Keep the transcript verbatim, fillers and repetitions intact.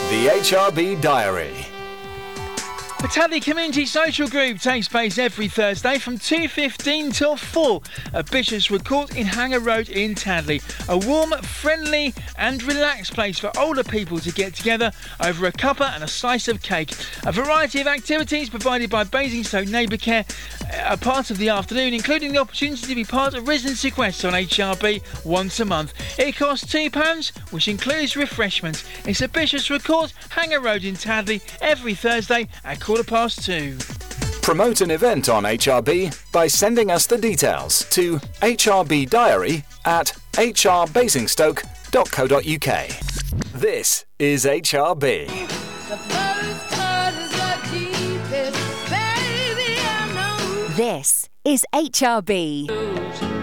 The H R B Diary. The Tadley Community Social Group takes place every Thursday from two fifteen till four at Bishopswood Court in Hanger Road in Tadley. A warm, friendly and relaxed place for older people to get together over a cuppa and a slice of cake. A variety of activities provided by Basingstoke Neighbour Care are part of the afternoon, including the opportunity to be part of Residency Quest on H R B once a month. It costs two pounds, which includes refreshments. It's at Bishopswood Court, Hanger Road in Tadley, every Thursday at quarter past two. Promote an event on H R B by sending us the details to H R B Diary at h r basingstoke dot co dot u k. This is H R B. This is H R B.